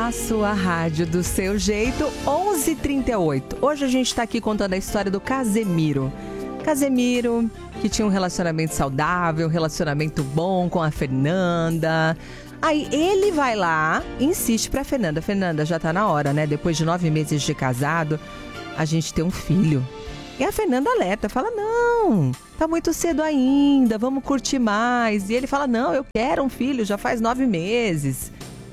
na sua rádio do seu jeito, 11h38. Hoje a gente está aqui contando a história do Casemiro. Casemiro, que tinha um relacionamento saudável, um relacionamento bom com a Fernanda. Aí ele vai lá, insiste pra Fernanda. Fernanda, já tá na hora, né? Depois de 9 meses de casado, a gente tem um filho. E a Fernanda alerta, fala, não, tá muito cedo ainda, vamos curtir mais. E ele fala, não, eu quero um filho, já faz 9 meses.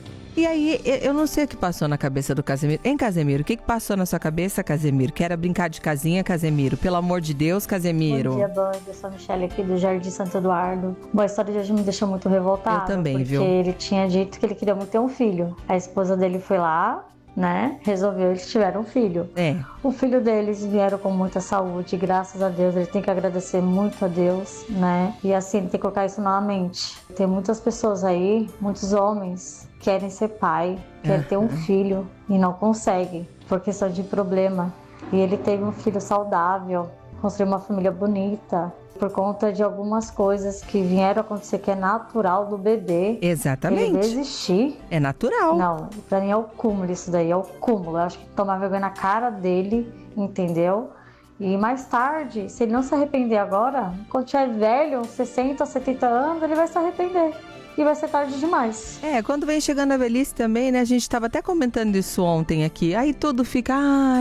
E aí, eu não sei o que passou na cabeça do Casemiro. Hein, Casemiro, o que passou na sua cabeça, Casemiro? Quer brincar de casinha, Casemiro? Pelo amor de Deus, Casemiro. Bom dia, Band. Eu sou a Michelle aqui do Jardim Santo Eduardo. Bom, a história de hoje me deixou muito revoltada. Eu também, porque viu? Porque ele tinha dito que ele queria muito ter um filho. A esposa dele foi lá, né? Resolveu, eles tiveram um filho. O filho deles vieram com muita saúde, graças a Deus. Ele tem que agradecer muito a Deus, né? E assim, ele tem que colocar isso na mente. Tem muitas pessoas aí, muitos homens, querem ser pai, querem ter um filho e não conseguem, por questão de problema. E ele teve um filho saudável, construiu uma família bonita, por conta de algumas coisas que vieram acontecer, que é natural do bebê. Exatamente. Ele desistir. É natural. Não, pra mim é o cúmulo isso daí, é o cúmulo. Eu acho que tomar vergonha na cara dele, entendeu? E mais tarde, se ele não se arrepender agora, quando tiver velho, uns 60, 70 anos, ele vai se arrepender. E vai ser tarde demais. Quando vem chegando a velhice também, né? A gente estava até comentando isso ontem aqui. Aí tudo fica,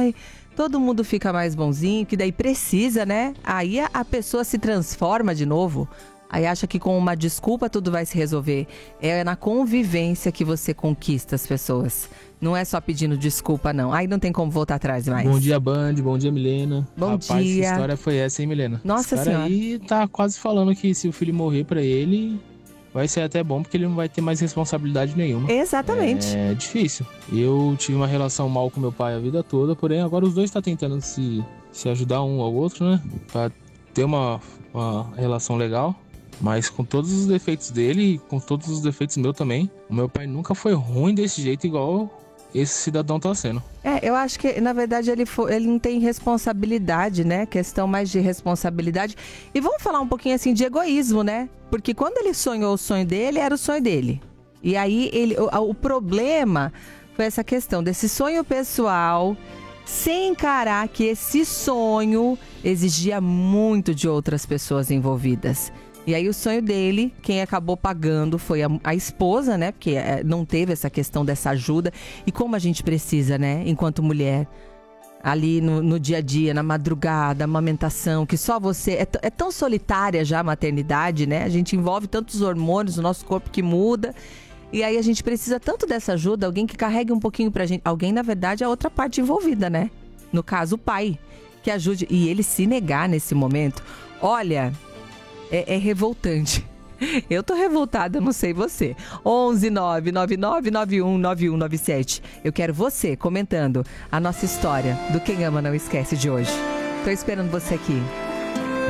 todo mundo fica mais bonzinho, que daí precisa, né? Aí a pessoa se transforma de novo. Aí acha que com uma desculpa tudo vai se resolver. É na convivência que você conquista as pessoas. Não é só pedindo desculpa, não. Aí não tem como voltar atrás mais. Bom dia, Band. Bom dia, Milena. Bom dia. Que história foi essa, hein, Milena? Nossa Esse cara Senhora. aí tá quase falando que se o filho morrer pra ele, vai ser até bom, porque ele não vai ter mais responsabilidade nenhuma. Exatamente. É difícil. Eu tive uma relação mal com meu pai a vida toda, porém agora os dois estão tentando se ajudar um ao outro, né? Pra ter uma relação legal. Mas com todos os defeitos dele e com todos os defeitos meus também, o meu pai nunca foi ruim desse jeito igual esse cidadão tá sendo. Eu acho que, na verdade, ele não tem responsabilidade, né? Questão mais de responsabilidade. E vamos falar um pouquinho, assim, de egoísmo, né? Porque quando ele sonhou o sonho dele, era o sonho dele. E aí, o problema foi essa questão desse sonho pessoal, sem encarar que esse sonho exigia muito de outras pessoas envolvidas. E aí o sonho dele, quem acabou pagando foi a esposa, né? Porque não teve essa questão dessa ajuda. E como a gente precisa, né? Enquanto mulher, ali no dia a dia, na madrugada, amamentação, que só você... É tão solitária já a maternidade, né? A gente envolve tantos hormônios no nosso corpo que muda. E aí a gente precisa tanto dessa ajuda, alguém que carregue um pouquinho pra gente. Alguém, na verdade, é a outra parte envolvida, né? No caso, o pai, que ajude. E ele se negar nesse momento, olha... É revoltante. Eu tô revoltada, não sei você. 11999919197. Eu quero você comentando a nossa história do Quem Ama Não Esquece de hoje. Tô esperando você aqui.